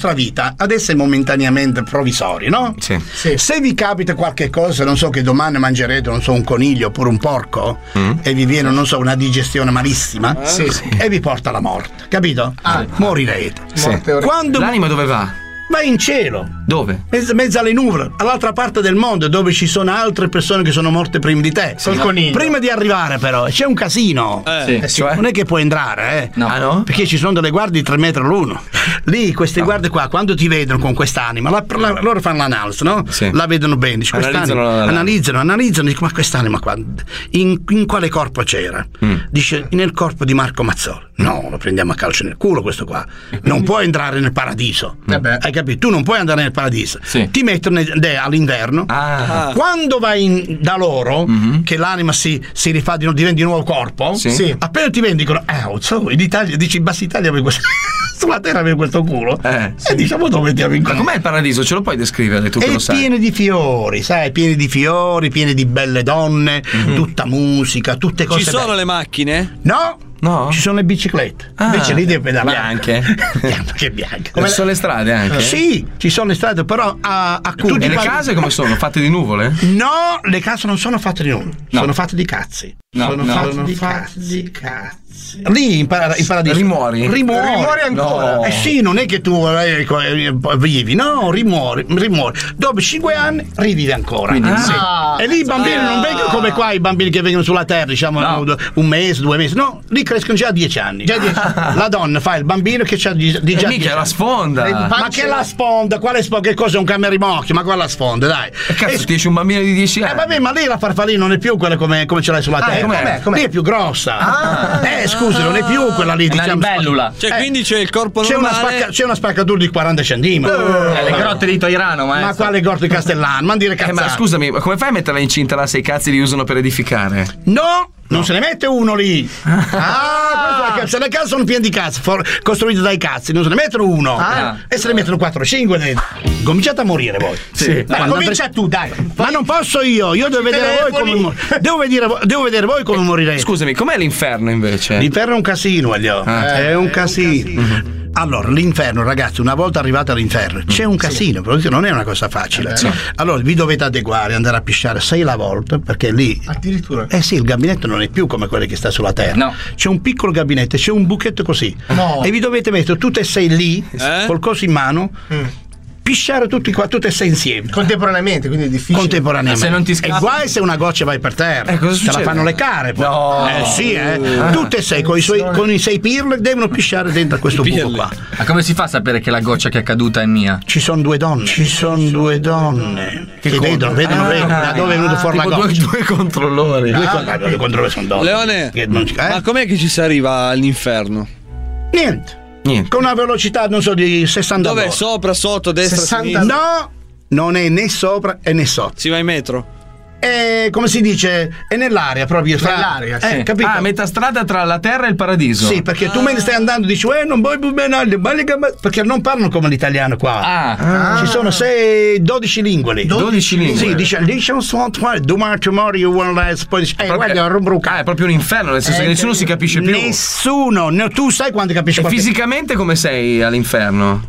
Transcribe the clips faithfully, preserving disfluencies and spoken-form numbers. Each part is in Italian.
vostra vita adesso è momentaneamente provvisoria, no? Sì. Sì. Se vi capita qualche cosa, non so, che domani mangerete, non so, un coniglio oppure un porco Mm. e vi viene, non so, una digestione malissima, Sì, sì. e vi porta la morte, capito? Ah. Morirete. Sì. Morte ora- Quando L'anima dove va? vai in cielo, Dove? mezzo, mezzo alle nuvole, all'altra parte del mondo, dove ci sono altre persone che sono morte prima di te. Col coniglio. Prima di arrivare, però, c'è un casino. Eh. Eh sì. Cioè? Non è che puoi entrare, eh. No. Ah, no? Perché ci sono delle guardie di tre metri l'uno. Lì, queste guardie qua, quando ti vedono con quest'anima, la, la- loro fanno l'analisi, no? Sì. La vedono bene. Dice, Analizzano quest'anima- la- la- analizzano, analizzano, dicono, ma quest'anima qua, in, in quale corpo c'era? Mm. Dice, nel corpo di Marco Mazzoli. No, lo prendiamo a calcio nel culo questo qua. Non puoi entrare nel paradiso. Vabbè. Hai capito? Tu non puoi andare nel paradiso. Sì. Ti mettono nel- de- all'inverno. Ah. Quando vai in- da loro, Mhm. che l'anima si, si rifà, di, diventa di nuovo corpo, Sì. Sì. appena ti vendi dicono, eh, oh, so, in Italia, dici in Bassa Italia avevo questo, sulla terra avevo questo culo. Eh, sì. E diciamo dove mettiamo in Ma culo. com'è il paradiso? Ce lo puoi descrivere tu che È lo sai? pieno di fiori, sai, pieno di fiori, pieno di belle donne, tutta musica, tutte cose Ci sono belle. le macchine? No, No? ci sono le biciclette. Ah, Invece lì devi pedalare. bianche? Che bianche. Ci sono le strade anche? Sì, ci sono le strade, però a, a Cuba. E le case come sono? Fatte di nuvole? No, le case non sono fatte di nulla, sono fatte di cazzi. No, sono no. fatte Sono di fatte cazzi, cazzi. Lì in, para- in paradiso. Rimuori? Rimuori. Rimuori ancora. No. Eh sì, non è che tu eh, eh, vivi, no, rimuori, rimuori. Dopo cinque anni rivivi ancora. Quindi- Sì. Ah. E lì i bambini non vengono come qua i bambini che vengono sulla terra, diciamo No. un mese, due mesi. No, lì crescono già a dieci anni. Già dieci anni. La donna fa il bambino che c'ha di, di E già mica dieci è la anni. sfonda. Ma che la sponda? Quale sponda? Che cosa è un camerimocchio? Ma quella sponda, dai. E cazzo, E- ti esce un bambino di dieci anni. eh vabbè, ma lì la farfallina non è più quella come, come ce l'hai sulla Ah, terra. com'è? Com'è? Com'è? Lì è più grossa. eh, scusi, non è più quella lì. È una diciamo, libellula. Cioè, Eh, quindi c'è il corpo C'è una, normale. spacca- c'è una spaccatura di quaranta centimetri. Eh, le grotte di Toirano, Ma maestro. quale gordo di Castellano? Ma dire Eh, cazzate. ma scusami, ma come fai a metterla incinta là se i cazzi li usano per edificare? No! Non se ne mette uno lì. Ah, questo è- se le case sono piene di cazzi, for- costruite dai cazzi, non se ne mettono uno. Ah. E se ne mettono quattro o cinque dentro. Cominciate a morire voi. Sì. Ma Ma non comincia andre- tu, dai. Ma non posso io, io devo vedere voi come telefoni. mor- devo vedere, vo- devo vedere voi come morirete. Scusami, com'è l'inferno invece? L'inferno è un casino, Elio. Ah. È un casino. Allora, l'inferno, ragazzi, una volta arrivati all'inferno, c'è un casino, perché non è una cosa facile. Eh, sì. Allora, vi dovete adeguare, andare a pisciare sei la volta, perché lì. Addirittura. Eh sì, il gabinetto non è più come quello che sta sulla terra. No. C'è un piccolo gabinetto, c'è un buchetto così. No. E vi dovete mettere tutte e sei lì, Eh? col coso in mano, Mm. pisciare tutti qua, tutte e sei insieme. Contemporaneamente, quindi è difficile. Contemporaneamente. Ma se non ti e scappa- guai se una goccia vai per terra. Eh, cosa Te la succede? fanno leccare poi. No. Eh sì, eh. Tutte e sei con i, suoi, con i sei pirle devono pisciare dentro a questo buco pirle. qua. Ma come si fa a sapere che la goccia che è caduta è mia? Ci sono due donne. Ci sono due donne. Che, vedono, vedono, Ah, vedono da dove è venuto fuori la tipo due, goccia. due controllori. Due con- due contro due sono donne. Leone, Che non- eh? ma com'è che ci si arriva all'inferno? Niente. Niente. Con una velocità, non so, di sessanta Dov'è? all'ora. Sopra, sotto, destra, sessanta sinistra? No, non è né sopra e né sotto. Si va in metro? È, come si dice, è nell'aria proprio. fra- Nell'aria, eh, sì. capito? Ah, metà strada tra la terra e il paradiso. Sì, perché tu me ne stai andando e dici, eh, non vuoi più bene, alle balle gambe", perché non parlano come l'italiano qua. Ah, Ci sono sei, dodici lingue lì. dodici lingue. Sì, dice, dice, domani, tomorrow, you want less, poi dice, eh, Proprio- guarda, rumbruca. Ah, è proprio un inferno, nel senso che nessuno si capisce più. Nessuno, no, tu sai quando capisci E qualche- fisicamente come sei all'inferno?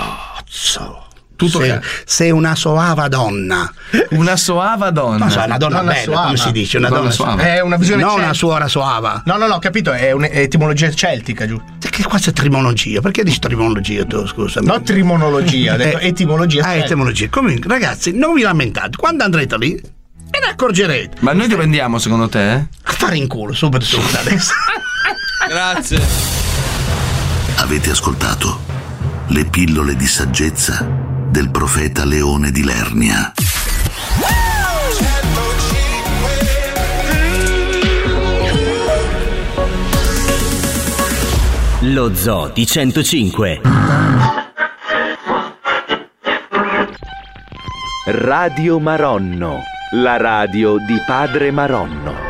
Cazzo. Tutto sei, che- sei una soava donna. Una soava donna. Non so, una donna Donna bella, soava. come si dice? Una Donna donna soava. soava. È una visione Non una celtica. suora soava. No, no, no, ho capito, è un'etimologia celtica, giù. Che qua c'è trimologia? Perché dici trimologia tu, scusami? No, trimonologia, ho detto Eh, etimologia Ah, celtica. etimologia. Comunque, ragazzi, non vi lamentate. Quando andrete lì, ve ne accorgerete. Ma noi dove andiamo secondo te? A fare in culo, subito, subito adesso. Grazie. Avete ascoltato le pillole di saggezza del profeta Leone di Lernia. Lo Zoo di centocinque. Radio Maronno, la radio di Padre Maronno.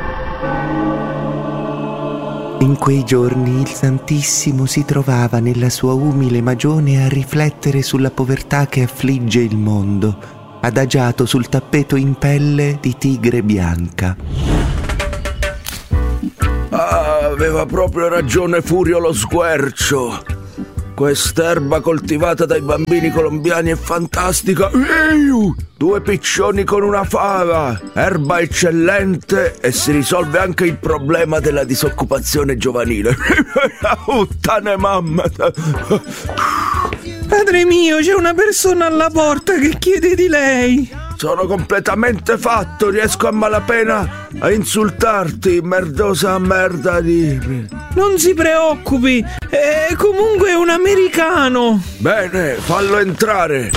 In quei giorni il Santissimo si trovava nella sua umile magione a riflettere sulla povertà che affligge il mondo, adagiato sul tappeto in pelle di tigre bianca. Ah, aveva proprio ragione Furio lo Squercio. Quest'erba coltivata dai bambini colombiani è fantastica. Iu, due piccioni con una fava. Erba eccellente e si risolve anche il problema della disoccupazione giovanile. Puttane mamma. Padre mio, c'è una persona alla porta che chiede di lei. Sono completamente fatto, riesco a malapena a insultarti, merdosa merda di... Non si preoccupi, è comunque un americano. Bene, fallo entrare.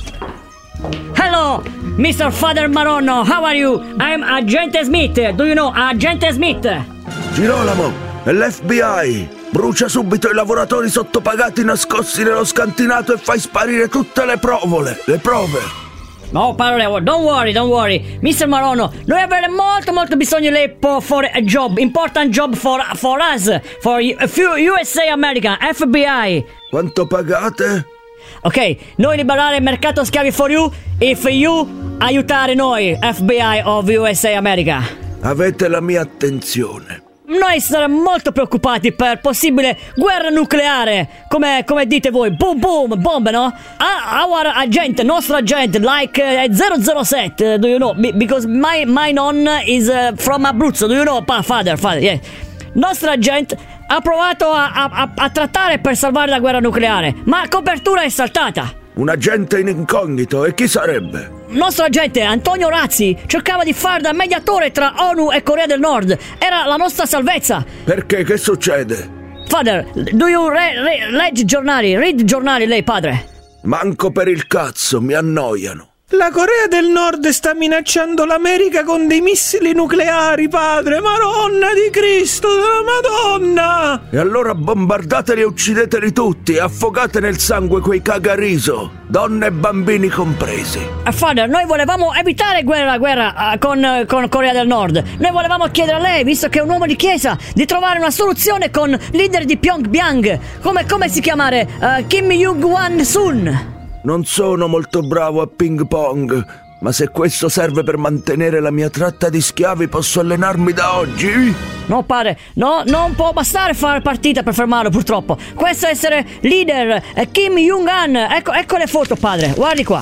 Hello, mister Father Maronno, how are you? I'm Agente Smith, do you know Agente Smith? Girolamo, è l'F B I. Brucia subito i lavoratori sottopagati nascosti nello scantinato e fai sparire tutte le provole, le prove. No, padre, don't worry, don't worry. mister Maronno, noi avremo molto molto bisogno di lei po- for a job, important job for, for us, for U S A America, F B I. Quanto pagate? Ok, noi liberare il mercato schiavi for you, if you aiutare noi, F B I of U S A America. Avete la mia attenzione. Noi saremmo molto preoccupati per possibile guerra nucleare, come, come dite voi, boom boom, bombe, no? Uh, our agent, nostro agente, like uh, zero zero sette, uh, do you know? Be- because my, my nonna is uh, from Abruzzo, do you know? Pa, father, father, yeah. Nostro agente ha provato a, a, a trattare per salvare la guerra nucleare, ma la copertura è saltata. Un agente in incognito, e chi sarebbe? Nostro agente Antonio Razzi cercava di fare da mediatore tra ONU e Corea del Nord. Era la nostra salvezza. Perché? Che succede? Father, do you re- re- leggi giornali? Read giornali lei, padre? Manco per il cazzo, mi annoiano. La Corea del Nord sta minacciando l'America con dei missili nucleari, padre. Madonna di Cristo, della Madonna! E allora bombardateli e uccideteli tutti e affogate nel sangue quei cagariso, donne e bambini compresi. Uh, Father, noi volevamo evitare guerra, guerra uh, con, uh, con Corea del Nord. Noi volevamo chiedere a lei, visto che è un uomo di chiesa, di trovare una soluzione con leader di Pyongyang. Come, come si chiamare? Uh, Kim Jong-un. Non sono molto bravo a ping pong, ma se questo serve per mantenere la mia tratta di schiavi posso allenarmi da oggi? No, padre, no, non può bastare fare partita per fermarlo, purtroppo. Questo è essere leader, eh, Kim Jong-un. Ecco, ecco le foto, padre, guardi qua.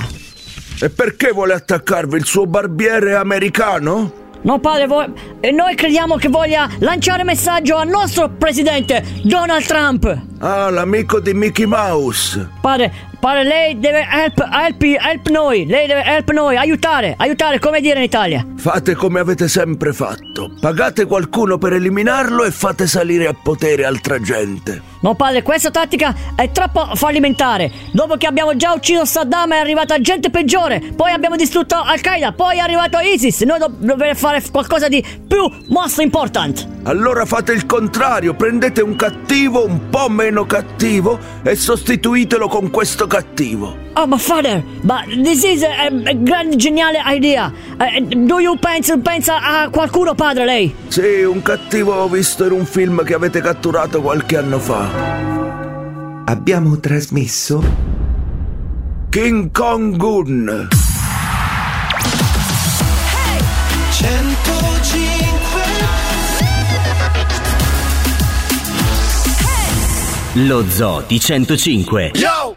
E perché vuole attaccarvi il suo barbiere americano? No, padre, vo- e noi crediamo che voglia lanciare messaggio al nostro presidente Donald Trump. Ah, l'amico di Mickey Mouse. Padre, padre, lei deve help, help, help noi. Lei deve help noi, aiutare, aiutare, come dire in Italia. Fate come avete sempre fatto. Pagate qualcuno per eliminarlo e fate salire a potere altra gente. No, padre, questa tattica è troppo fallimentare. Dopo che abbiamo già ucciso Saddam è arrivata gente peggiore. Poi abbiamo distrutto Al-Qaeda. Poi è arrivato ISIS. Noi do- dobbiamo fare qualcosa di più most important. Allora fate il contrario. Prendete un cattivo un po' meno cattivo e sostituitelo con questo cattivo. Oh, ma father, but this is a, a grande geniale idea. Uh, do you pensa, pensa a qualcuno, padre, lei? Sì, un cattivo ho visto in un film che avete catturato qualche anno fa. Abbiamo trasmesso King Kong-un. centocinque Lo Zoo di centocinque. Yo!